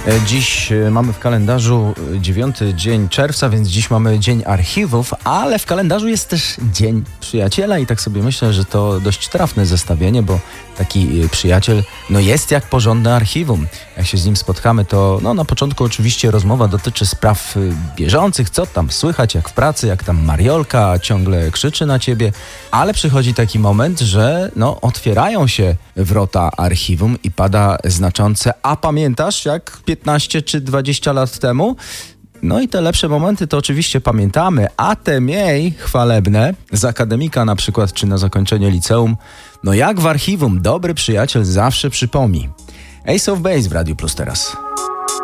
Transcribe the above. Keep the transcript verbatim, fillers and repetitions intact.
Dziś mamy w kalendarzu dziewiąty dzień czerwca, więc dziś mamy Dzień Archiwów, ale w kalendarzu jest też Dzień Przyjaciela i tak sobie myślę, że to dość trafne zestawienie, bo taki przyjaciel no jest jak porządne archiwum. Jak się z nim spotkamy, to no na początku oczywiście rozmowa dotyczy spraw bieżących, co tam słychać, jak w pracy, jak tam Mariolka ciągle krzyczy na ciebie, ale przychodzi taki moment, że no otwierają się wrota archiwum i pada znaczące: a pamiętasz jak piętnaście czy dwadzieścia lat temu? No i te lepsze momenty to oczywiście pamiętamy, a te mniej chwalebne, z akademika na przykład, czy na zakończenie liceum, no jak w archiwum dobry przyjaciel zawsze przypomni. Ace of Base w Radiu Plus teraz.